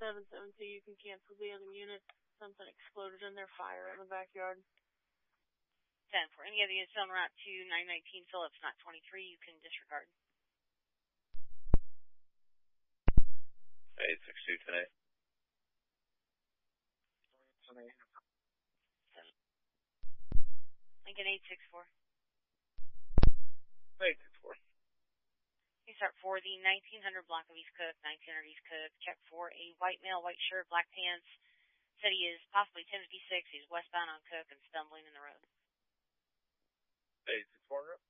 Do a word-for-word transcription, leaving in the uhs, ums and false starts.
seven seven two, you can cancel the other unit. Something exploded in their fire in the backyard. ten four. Any other units on route to nine nineteen Phillips, not twenty-three, you can disregard. eight six two, ten eight. Lincoln eight six four. eight six four. You start for the nineteen hundred block of East Cook, nineteen hundred East Cook. Check for a white male, white shirt, black pants. Said he is possibly ten fifty-six. He's westbound on Cook and stumbling in the road. eight six four.